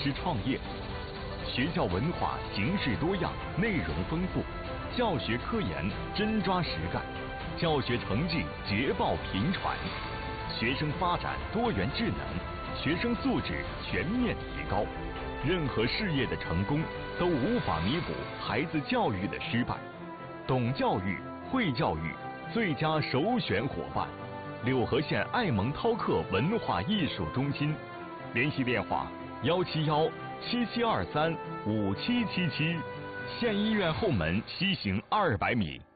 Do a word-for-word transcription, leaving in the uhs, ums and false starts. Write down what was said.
师创业。学校文化形式多样，内容丰富，教学科研真抓实干，教学成绩捷报频传，学生发展多元智能，学生素质全面提高。任何事业的成功都无法弥补孩子教育的失败。懂教育、会教育，最佳首选伙伴。柳河县爱蒙饕客文化艺术中心，联系电话：幺七幺七七二三五七七七，县医院后门西行二百米。